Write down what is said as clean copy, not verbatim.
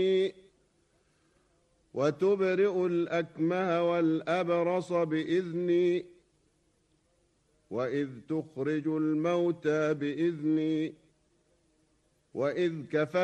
وتبرئ الأكمه والأبرص بإذني وإذ تخرج الموتى بإذني وإذ كففت